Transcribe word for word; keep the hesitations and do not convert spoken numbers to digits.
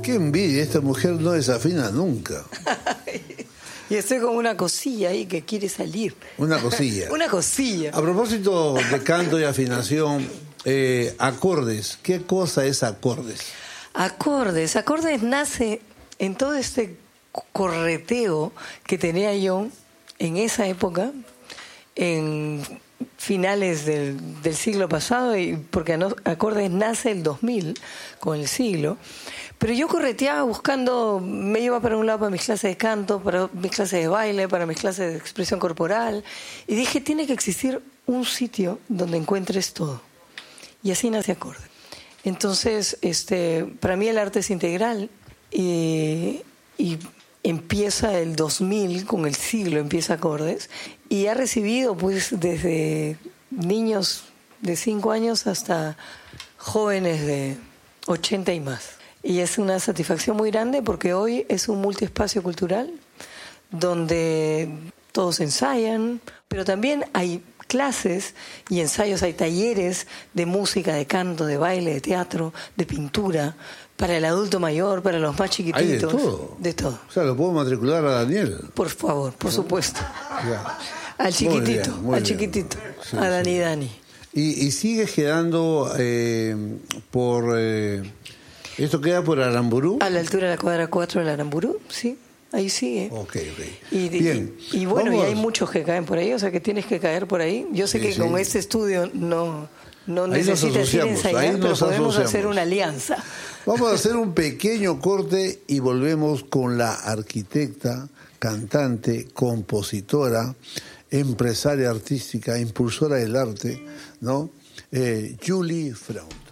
Qué envidia, esta mujer no desafina nunca. Y estoy con una cosilla ahí que quiere salir. Una cosilla. Una cosilla. A propósito de canto y afinación, eh, acordes. ¿Qué cosa es acordes? Acordes. Acordes nace en todo este correteo que tenía yo en esa época, en finales del, del siglo pasado, y porque Acordes nace el dos mil con el siglo. Pero yo correteaba buscando, me iba para un lado para mis clases de canto, para mis clases de baile, para mis clases de expresión corporal, y dije, tiene que existir un sitio donde encuentres todo. Y así nace Acordes. Entonces, este, para mí el arte es integral, y, y empieza el dos mil, con el siglo empieza Acordes, y ha recibido pues desde niños de cinco años hasta jóvenes de ochenta y más. Y es una satisfacción muy grande porque hoy es un multiespacio cultural donde todos ensayan, pero también hay clases y ensayos, hay talleres de música, de canto, de baile, de teatro, de pintura, para el adulto mayor, para los más chiquititos. ¿Hay de todo? De todo. O sea, ¿lo puedo matricular a Daniel? Por favor, por supuesto. Ya. Al chiquitito, Muy bien, muy al bien. chiquitito, Sí, a Dani sí. Dani. Y, y sigues quedando eh, por... Eh, ¿esto queda por Aramburú? A la altura de la cuadra cuatro del Aramburú, sí, ahí sigue. Ok, ok. Y, Bien. y, y bueno, Vamos. y hay muchos que caen por ahí, o sea que tienes que caer por ahí. Yo sé Sí, que sí. con este estudio no, no Ahí nos necesitas ir a asociamos, ensayar, ahí pero nos podemos asociamos. hacer una alianza. Vamos a hacer un pequeño corte y volvemos con la arquitecta, cantante, compositora, empresaria artística, impulsora del arte, ¿no? Eh, Julie Freund.